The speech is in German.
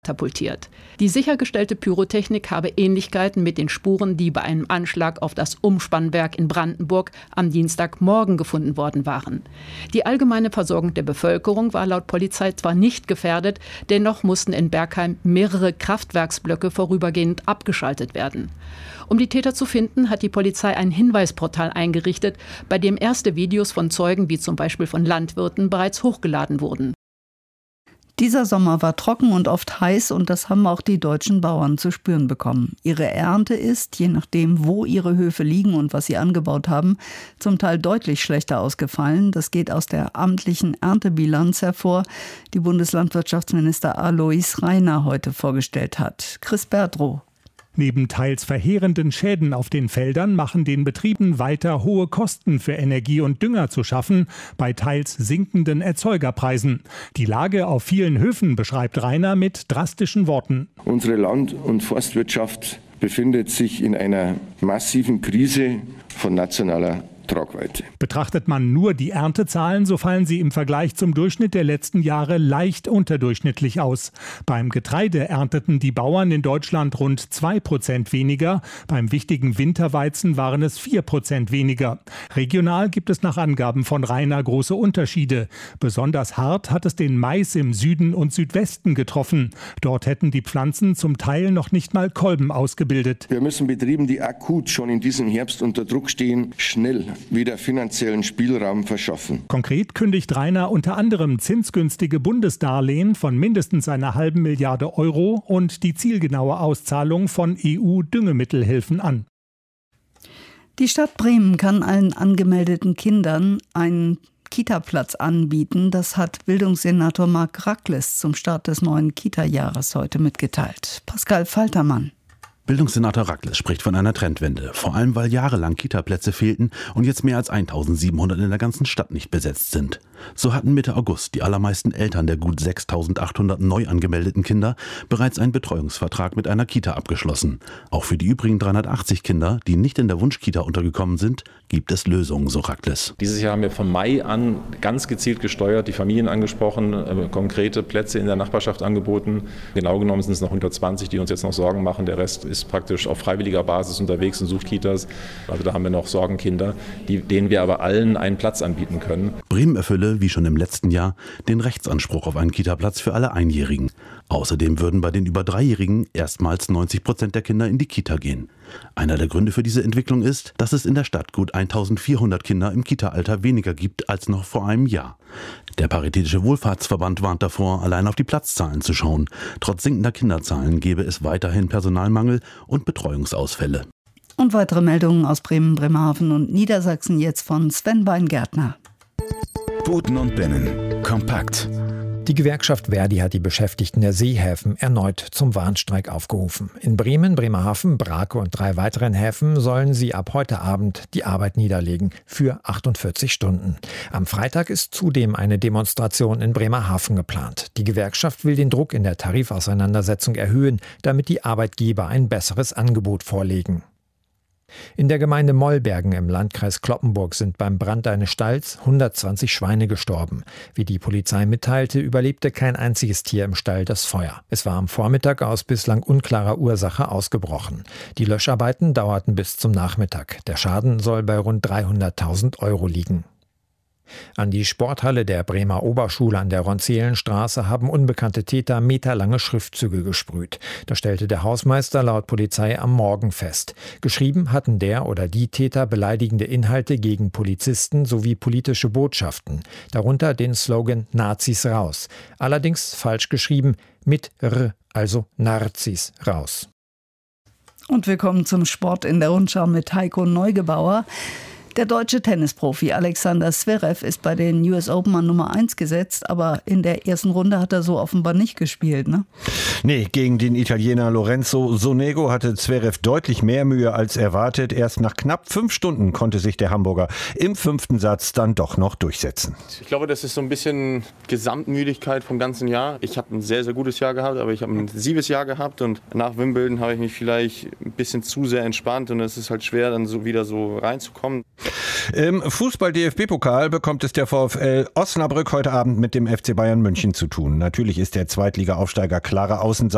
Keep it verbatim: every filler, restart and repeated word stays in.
katapultiert. Die sichergestellte Pyrotechnik habe Ähnlichkeiten mit den Spuren, die bei einem Anschlag auf das Umspannwerk in Brandenburg am Dienstagmorgen gefunden worden waren. Die allgemeine Versorgung der Bevölkerung war laut Polizei zwar nicht gefährdet, dennoch mussten in Bergheim mehrere Kraftwerksblöcke vorübergehend abgeschaltet werden. Um die Täter zu finden, hat die Polizei ein Hinweisportal eingerichtet, bei dem erste Videos von Zeugen wie zum Beispiel von Landwirten bereits hochgeladen wurden. Dieser Sommer war trocken und oft heiß und das haben auch die deutschen Bauern zu spüren bekommen. Ihre Ernte ist, je nachdem, wo ihre Höfe liegen und was sie angebaut haben, zum Teil deutlich schlechter ausgefallen. Das geht aus der amtlichen Erntebilanz hervor, die Bundeslandwirtschaftsminister Alois Rainer heute vorgestellt hat. Chris Berdrow. Neben teils verheerenden Schäden auf den Feldern machen den Betrieben weiter hohe Kosten für Energie und Dünger zu schaffen, bei teils sinkenden Erzeugerpreisen. Die Lage auf vielen Höfen beschreibt Rainer mit drastischen Worten. Unsere Land- und Forstwirtschaft befindet sich in einer massiven Krise von nationaler Tragweite. Betrachtet man nur die Erntezahlen, so fallen sie im Vergleich zum Durchschnitt der letzten Jahre leicht unterdurchschnittlich aus. Beim Getreide ernteten die Bauern in Deutschland rund zwei Prozent weniger, beim wichtigen Winterweizen waren es vier Prozent weniger. Regional gibt es nach Angaben von Rainer große Unterschiede. Besonders hart hat es den Mais im Süden und Südwesten getroffen. Dort hätten die Pflanzen zum Teil noch nicht mal Kolben ausgebildet. Wir müssen Betrieben, die akut schon in diesem Herbst unter Druck stehen, schnell wieder finanziellen Spielraum verschaffen. Konkret kündigt Rainer unter anderem zinsgünstige Bundesdarlehen von mindestens einer halben Milliarde Euro und die zielgenaue Auszahlung von E U-Düngemittelhilfen an. Die Stadt Bremen kann allen angemeldeten Kindern einen Kita-Platz anbieten. Das hat Bildungssenator Marc Rackles zum Start des neuen Kita-Jahres heute mitgeteilt. Pascal Faltermann. Bildungssenator Rackles spricht von einer Trendwende, vor allem weil jahrelang Kita-Plätze fehlten und jetzt mehr als eintausendsiebenhundert in der ganzen Stadt nicht besetzt sind. So hatten Mitte August die allermeisten Eltern der gut sechstausendachthundert neu angemeldeten Kinder bereits einen Betreuungsvertrag mit einer Kita abgeschlossen. Auch für die übrigen dreihundertachtzig Kinder, die nicht in der Wunschkita untergekommen sind, gibt es Lösungen, so Rackles. Dieses Jahr haben wir von Mai an ganz gezielt gesteuert, die Familien angesprochen, äh, konkrete Plätze in der Nachbarschaft angeboten. Genau genommen sind es noch hundertzwanzig, die uns jetzt noch Sorgen machen. Der Rest ist praktisch auf freiwilliger Basis unterwegs und sucht Kitas. Also da haben wir noch Sorgenkinder, die, denen wir aber allen einen Platz anbieten können. Bremen erfülle, wie schon im letzten Jahr, den Rechtsanspruch auf einen Kita-Platz für alle Einjährigen. Außerdem würden bei den über Dreijährigen erstmals neunzig Prozent der Kinder in die Kita gehen. Einer der Gründe für diese Entwicklung ist, dass es in der Stadt gut eintausendvierhundert Kinder im Kita-Alter weniger gibt als noch vor einem Jahr. Der Paritätische Wohlfahrtsverband warnt davor, allein auf die Platzzahlen zu schauen. Trotz sinkender Kinderzahlen gäbe es weiterhin Personalmangel und Betreuungsausfälle. Und weitere Meldungen aus Bremen, Bremerhaven und Niedersachsen jetzt von Sven Weingärtner. Boten und Binnen. Kompakt. Die Gewerkschaft Verdi hat die Beschäftigten der Seehäfen erneut zum Warnstreik aufgerufen. In Bremen, Bremerhaven, Brake und drei weiteren Häfen sollen sie ab heute Abend die Arbeit niederlegen für achtundvierzig Stunden. Am Freitag ist zudem eine Demonstration in Bremerhaven geplant. Die Gewerkschaft will den Druck in der Tarifauseinandersetzung erhöhen, damit die Arbeitgeber ein besseres Angebot vorlegen. In der Gemeinde Mollbergen im Landkreis Cloppenburg sind beim Brand eines Stalls hundertzwanzig Schweine gestorben. Wie die Polizei mitteilte, überlebte kein einziges Tier im Stall das Feuer. Es war am Vormittag aus bislang unklarer Ursache ausgebrochen. Die Löscharbeiten dauerten bis zum Nachmittag. Der Schaden soll bei rund dreihunderttausend Euro liegen. An die Sporthalle der Bremer Oberschule an der Ronzelenstraße haben unbekannte Täter meterlange Schriftzüge gesprüht. Das stellte der Hausmeister laut Polizei am Morgen fest. Geschrieben hatten der oder die Täter beleidigende Inhalte gegen Polizisten sowie politische Botschaften, darunter den Slogan Nazis raus. Allerdings falsch geschrieben mit R, also Narzis raus. Und wir kommen zum Sport in der Rundschau mit Heiko Neugebauer. Der deutsche Tennisprofi Alexander Zverev ist bei den U S Open an Nummer eins gesetzt, aber in der ersten Runde hat er so offenbar nicht gespielt, ne? Nee, gegen den Italiener Lorenzo Sonego hatte Zverev deutlich mehr Mühe als erwartet. Erst nach knapp fünf Stunden konnte sich der Hamburger im fünften Satz dann doch noch durchsetzen. Ich glaube, das ist so ein bisschen Gesamtmüdigkeit vom ganzen Jahr. Ich habe ein sehr, sehr gutes Jahr gehabt, aber ich habe ein intensives Jahr gehabt und nach Wimbledon habe ich mich vielleicht ein bisschen zu sehr entspannt und es ist halt schwer, dann so wieder so reinzukommen. Im Fußball-D F B-Pokal bekommt es der VfL Osnabrück heute Abend mit dem F C Bayern München zu tun. Natürlich ist der Zweitliga-Aufsteiger klarer Außenseiter.